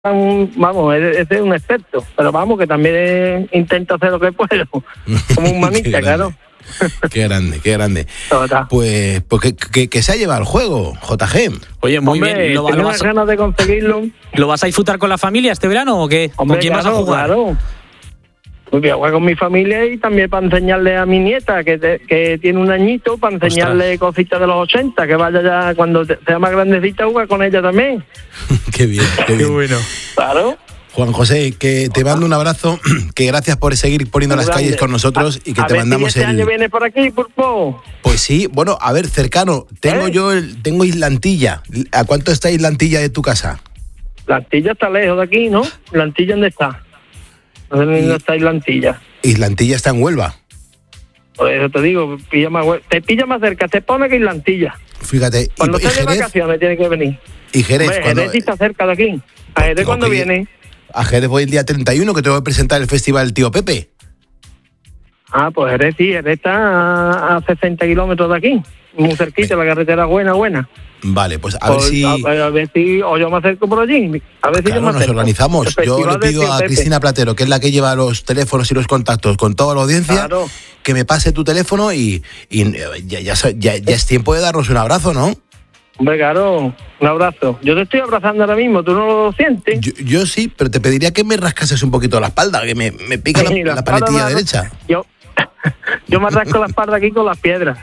Vamos, ese es un experto, pero vamos, que también intento hacer lo que puedo, como un manita, claro. Qué grande. Total. Pues que se ha llevado el juego, JG. Oye, muy Hombre, bien. tengo unas ganas de conseguirlo. ¿Lo vas a disfrutar con la familia este verano o qué? Hombre, ¿Con quién vas a jugar? Claro. Pues voy a jugar con mi familia y también para enseñarle a mi nieta, que tiene un añito, para enseñarle cositas de los 80, que vaya ya cuando sea más grandecita a jugar con ella también. Qué bien. Qué bueno. Claro. Juan José, que te mando un abrazo, que gracias por seguir poniendo las calles con nosotros y que te mandamos si este año viene por aquí, Pulpo. Pues sí, bueno, a ver, cercano, tengo Islantilla. ¿A cuánto está Islantilla de tu casa? Islantilla está lejos de aquí, ¿no? ¿Islantilla dónde está? No sé dónde está Islantilla. Islantilla está en Huelva. Por eso te digo, te pilla más cerca, te pone que Islantilla. Fíjate. Cuando estés de vacaciones tiene que venir. Y Jerez. Hombre, Jerez está cerca de aquí. ¿A Jerez cuándo viene? A Jerez voy el día 31, que te voy a presentar el festival Tío Pepe. Ah, pues Jerez sí, Jerez está a 60 kilómetros de aquí. Muy cerquita, la carretera buena. Vale, pues a ver si... A ver si o yo me acerco por allí. A ver si yo me acerco. Nos organizamos. Yo le pido a Cristina Platero, que es la que lleva los teléfonos y los contactos con toda la audiencia, que me pase tu teléfono y ya es tiempo de darnos un abrazo, ¿no? Hombre, claro, un abrazo. Yo te estoy abrazando ahora mismo, ¿tú no lo sientes? Yo sí, pero te pediría que me rascases un poquito la espalda, que me pica la paletilla derecha. Yo me rasco la espalda aquí con las piedras.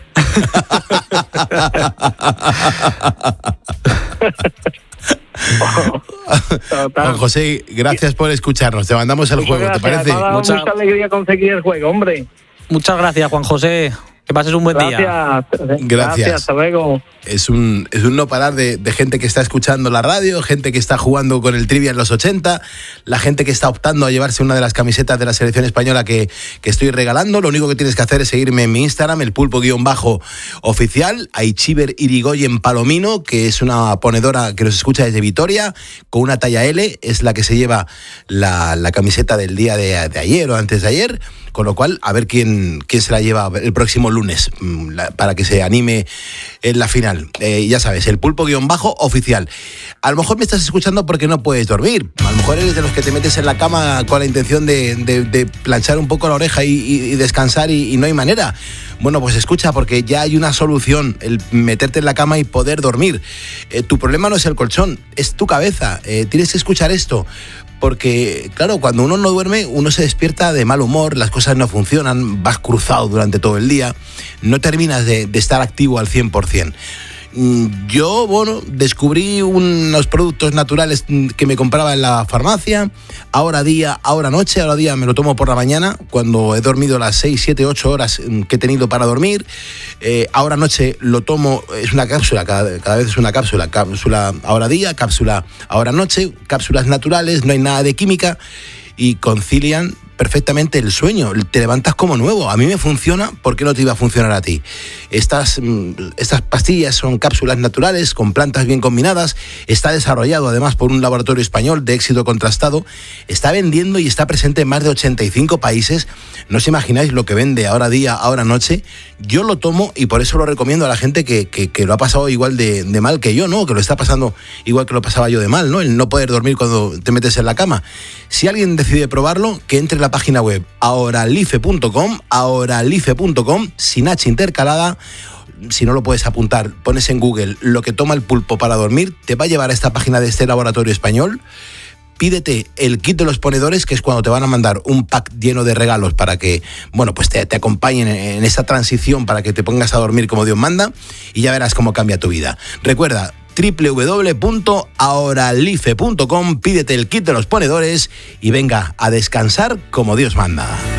Juan José, gracias por escucharnos. Te mandamos el juego, ¿te parece? Mucha alegría conseguir el juego, hombre. Muchas gracias, Juan José. Que pases un buen día. Gracias. Hasta luego. Es un no parar de gente que está escuchando la radio, gente que está jugando con el trivia en los 80, la gente que está optando a llevarse una de las camisetas de la selección española que estoy regalando. Lo único que tienes que hacer es seguirme en mi Instagram, el pulpo_oficial, Aichiber Irigoyen Palomino, que es una ponedora que nos escucha desde Vitoria, con una talla L, es la que se lleva la camiseta del día de ayer o antes de ayer, con lo cual a ver quién se la lleva el próximo lunes, para que se anime en la final. Ya sabes, el pulpo_oficial. A lo mejor me estás escuchando porque no puedes dormir. A lo mejor eres de los que te metes en la cama con la intención de planchar un poco la oreja y descansar y no hay manera. Bueno, pues escucha, porque ya hay una solución, el meterte en la cama y poder dormir. Tu problema no es el colchón, es tu cabeza. Tienes que escuchar esto. Porque, claro, cuando uno no duerme, uno se despierta de mal humor, las cosas no funcionan, vas cruzado durante todo el día, no terminas de estar activo al 100%. Yo, descubrí unos productos naturales que me compraba en la farmacia, ahora día me lo tomo por la mañana, cuando he dormido las 6, 7, 8 horas que he tenido para dormir, ahora noche lo tomo, es una cápsula, cada vez es una cápsula ahora día, cápsula ahora noche, cápsulas naturales, no hay nada de química y concilian perfectamente el sueño, te levantas como nuevo. A mí me funciona, ¿por qué no te iba a funcionar a ti? Estas pastillas son cápsulas naturales con plantas bien combinadas, está desarrollado además por un laboratorio español de éxito contrastado, está vendiendo y está presente en más de 85 países. No os imagináis lo que vende ahora día, ahora noche. Yo lo tomo y por eso lo recomiendo a la gente que lo ha pasado igual de mal que yo, ¿no? Que lo está pasando igual que lo pasaba yo de mal, ¿no? El no poder dormir cuando te metes en la cama. Si alguien decide probarlo, que entre en la página web ahoralife.com, sin H intercalada. Si no lo puedes apuntar, pones en Google lo que toma el pulpo para dormir, te va a llevar a esta página de este laboratorio español. Pídete el kit de los ponedores, que es cuando te van a mandar un pack lleno de regalos para que, pues te acompañen en esta transición para que te pongas a dormir como Dios manda, y ya verás cómo cambia tu vida. Recuerda, www.ahoralife.com, pídete el kit de los ponedores y venga a descansar como Dios manda.